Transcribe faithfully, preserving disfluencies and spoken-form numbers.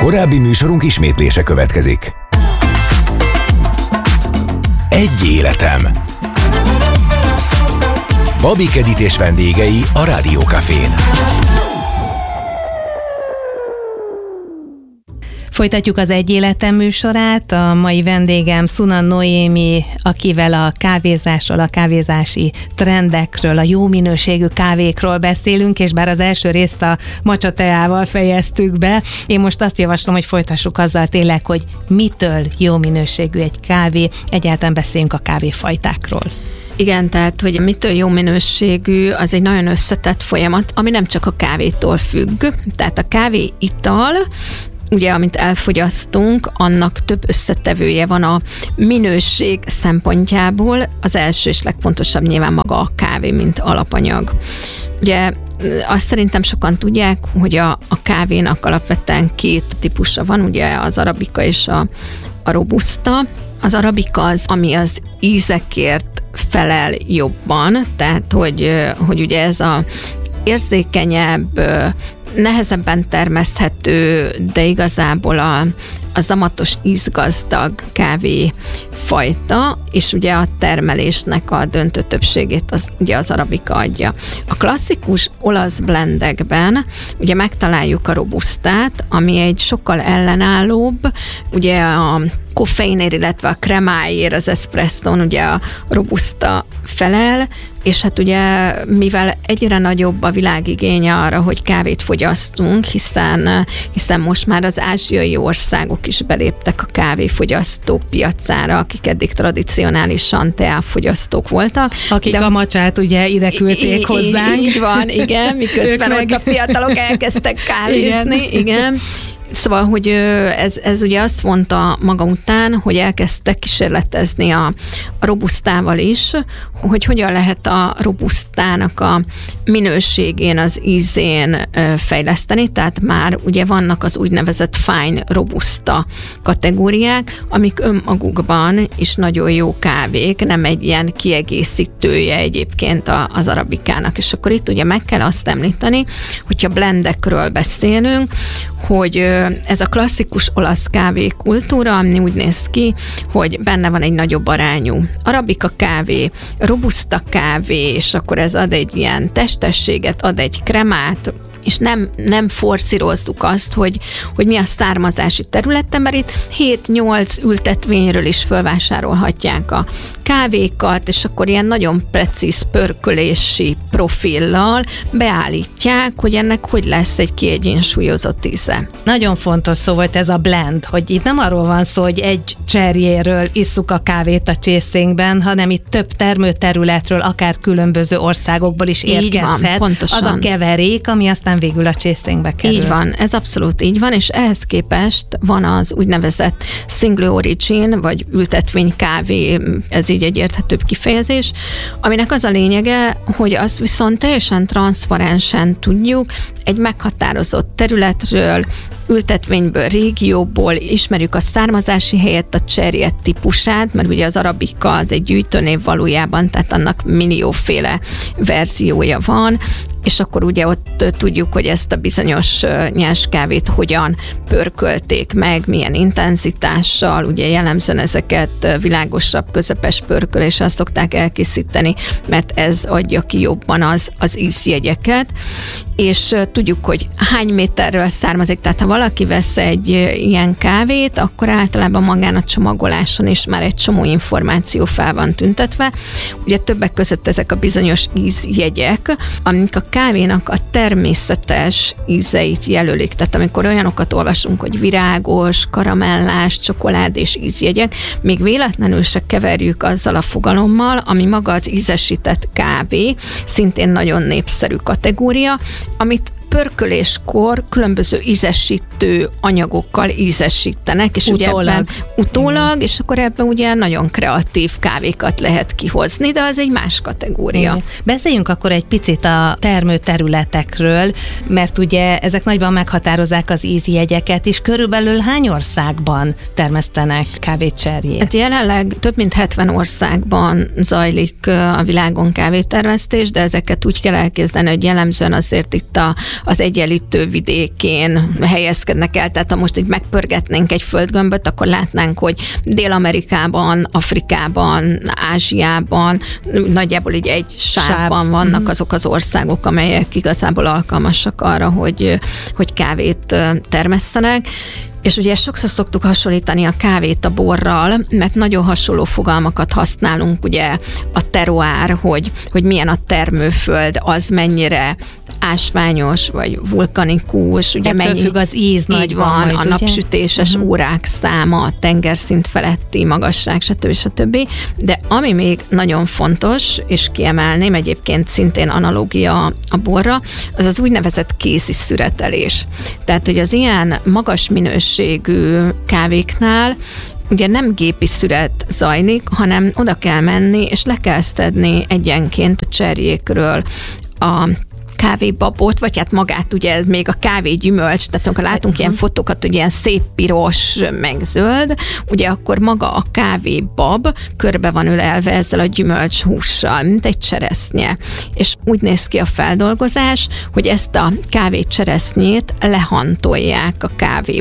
Korábbi műsorunk ismétlése következik. Egy életem. Babik Edit és vendégei a Rádió Cafén. Folytatjuk az Egy életem műsorát. A mai vendégem Szuna Noémi, akivel a kávézásról, a kávézási trendekről, a jó minőségű kávékról beszélünk, és bár az első részt a matcha teával fejeztük be, én most azt javaslom, hogy folytassuk azzal tényleg, hogy mitől jó minőségű egy kávé, egyáltalán beszéljünk a kávéfajtákról. Igen, tehát, hogy mitől jó minőségű, az egy nagyon összetett folyamat, ami nem csak a kávétól függ. Tehát a kávé ital, ugye, amit elfogyasztunk, annak több összetevője van a minőség szempontjából. Az első és legfontosabb nyilván maga a kávé, mint alapanyag. Ugye azt szerintem sokan tudják, hogy a, a kávénak alapvetően két típusa van, ugye az arabika és a, a robusta. Az arabika az, ami az ízekért felel jobban, tehát hogy, hogy ugye ez a érzékenyebb, nehezebben termeszthető, de igazából a, a zamatos, ízgazdag kávéfajta, és ugye a termelésnek a döntő többségét az, ugye az arabika adja. A klasszikus olasz blendekben ugye megtaláljuk a robustát, ami egy sokkal ellenállóbb, ugye a koffeinér, illetve a kremáér, az eszpresszón ugye a robusta felel, és hát ugye mivel egyre nagyobb a világigénye arra, hogy kávét fogyasztunk, hiszen, hiszen most már az ázsiai országok is beléptek a kávéfogyasztók piacára, akik eddig tradicionálisan teáfogyasztók voltak. Akik de, a macsát ugye ide küldték í- hozzánk. Így van, igen, miközben ott a fiatalok elkezdtek kávézni, igen. igen. Szóval, hogy ez, ez ugye azt mondta maga után, hogy elkezdtek kísérletezni a, a robusztával is, hogy hogyan lehet a robusztának a minőségén, az ízén fejleszteni, tehát már ugye vannak az úgynevezett fine robusta kategóriák, amik önmagukban is nagyon jó kávék, nem egy ilyen kiegészítője egyébként az arabikának, és akkor itt ugye meg kell azt említeni, hogyha blendekről beszélünk, hogy ez a klasszikus olasz kávékultúra, ami úgy néz ki, hogy benne van egy nagyobb arányú arabika kávé, robusta kávé, és akkor ez ad egy ilyen testességet, ad egy kremát, és nem, nem forszírozzuk azt, hogy, hogy mi a származási területe, mert itt hét-nyolc ültetvényről is felvásárolhatják a kávékat, és akkor ilyen nagyon precíz pörkölési profillal beállítják, hogy ennek hogy lesz egy kiegyensúlyozott íze. Nagyon fontos szó volt ez a blend, hogy itt nem arról van szó, hogy egy cserjéről isszuk a kávét a csészénkben, hanem itt több termőterületről, akár különböző országokból is érkezhet van, az a keverék, ami aztán végül a csészénkbe kerül. Így van, ez abszolút így van, és ehhez képest van az úgynevezett single origin, vagy ültetvény kávé, ez így egy érthetőbb kifejezés, aminek az a lényege, hogy azt viszont teljesen transzparensen tudjuk, egy meghatározott területről, ültetvényből, régióból, ismerjük a származási helyet, a cserje típusát, mert ugye az arabika az egy gyűjtőnév valójában, tehát annak millióféle verziója van, és akkor ugye ott tudjuk, hogy ezt a bizonyos nyerskávét hogyan pörkölték meg, milyen intenzitással, ugye jellemzően ezeket világosabb, közepes pörköléssel szokták elkészíteni, mert ez adja ki jobban az, az ízjegyeket, és tudjuk, hogy hány méterről származik, tehát ha valaki vesz egy ilyen kávét, akkor általában magán a csomagoláson is már egy csomó információ fel van tüntetve. Ugye többek között ezek a bizonyos ízjegyek, amik a kávénak a természetes ízeit jelölik. Tehát amikor olyanokat olvasunk, hogy virágos, karamellás, csokoládés ízjegyek, még véletlenül se keverjük azzal a fogalommal, ami maga az ízesített kávé, szintén nagyon népszerű kategória, amit pörköléskor különböző ízesítő anyagokkal ízesítenek, és utólag. ugye ebben utólag, és akkor ebben ugye nagyon kreatív kávékat lehet kihozni, de az egy más kategória. Igen. Beszéljünk akkor egy picit a termőterületekről, mert ugye ezek nagyban meghatározzák az ízjegyeket, és körülbelül hány országban termesztenek kávécserjét? Hát jelenleg több mint hetven országban zajlik a világon kávétermesztés, de ezeket úgy kell elképzelni, hogy jellemzően azért itt a, az Egyenlítő vidékén helyezkedik helyezkednek el, tehát ha most így megpörgetnénk egy földgömböt, akkor látnánk, hogy Dél-Amerikában, Afrikában, Ázsiában, nagyjából így egy sávban Sáv. vannak mm-hmm. azok az országok, amelyek igazából alkalmasak arra, hogy, hogy kávét termesszenek. És ugye sokszor szoktuk hasonlítani a kávét a borral, mert nagyon hasonló fogalmakat használunk, ugye a terroir, hogy, hogy milyen a termőföld, az mennyire ásványos, vagy vulkanikus. Ugye ettől mennyi, függ az íz így van, majd, a ugye? napsütéses uh-huh. órák száma, a tengerszint feletti magasság, stb. stb. De ami még nagyon fontos, és kiemelném, egyébként szintén analógia a borra, az az úgynevezett kézi szüretelés. Tehát, hogy az ilyen magas minőségű kávéknál ugye nem gépi szüret zajlik, hanem oda kell menni, és le kell szedni egyenként a cserjékről a kávébabot, vagy hát magát, ugye ez még a kávégyümölcs, tehát amikor látunk uh-huh. ilyen fotókat, hogy ilyen szép piros, meg zöld, ugye akkor maga a kávébab körbe van ölelve ezzel a gyümölcs hússal, mint egy cseresznye. És úgy néz ki a feldolgozás, hogy ezt a kávé cseresznyét lehantolják a kávé